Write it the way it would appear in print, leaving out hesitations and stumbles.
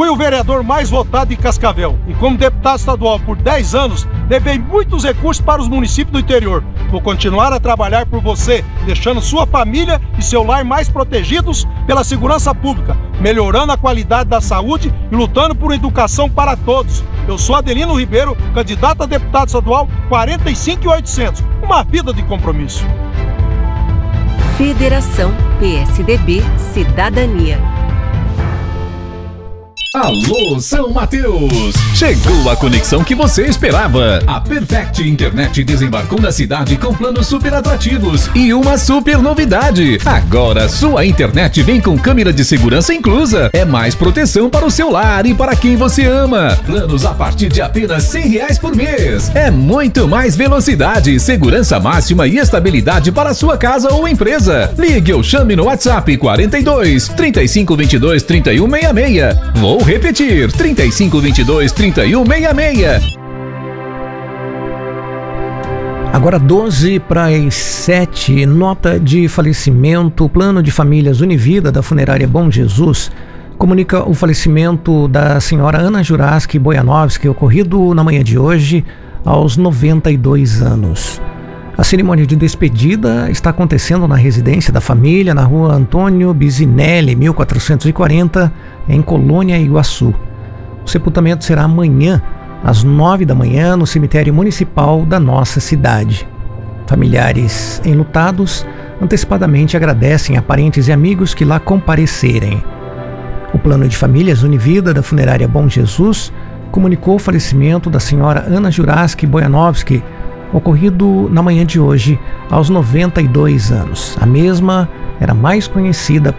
Fui o vereador mais votado em Cascavel e, como deputado estadual por 10 anos, levei muitos recursos para os municípios do interior. Vou continuar a trabalhar por você, deixando sua família e seu lar mais protegidos pela segurança pública, melhorando a qualidade da saúde e lutando por educação para todos. Eu sou Adelino Ribeiro, candidato a deputado estadual 45800. Uma vida de compromisso. Federação PSDB Cidadania. Alô, São Mateus! Chegou a conexão que você esperava. A Perfect Internet desembarcou na cidade com planos super atrativos e uma super novidade. Agora sua internet vem com câmera de segurança inclusa. É mais proteção para o seu lar e para quem você ama. Planos a partir de apenas R$100 por mês. É muito mais velocidade, segurança máxima e estabilidade para a sua casa ou empresa. Ligue ou chame no WhatsApp 42 3522 3166. Vou repetir, 3522 3166. Agora 6:12, nota de falecimento. O plano de famílias Univida da funerária Bom Jesus comunica o falecimento da senhora Ana Juraski Bojanovski, ocorrido na manhã de hoje, aos 92 anos. A cerimônia de despedida está acontecendo na residência da família, na rua Antônio Bisinelli, 1440, em Colônia, Iguaçu. O sepultamento será amanhã, às 9 da manhã, no cemitério municipal da nossa cidade. Familiares enlutados antecipadamente agradecem a parentes e amigos que lá comparecerem. O plano de famílias Univida da funerária Bom Jesus comunicou o falecimento da senhora Ana Juraski Bojanovski, ocorrido na manhã de hoje, aos 92 anos. A mesma era mais conhecida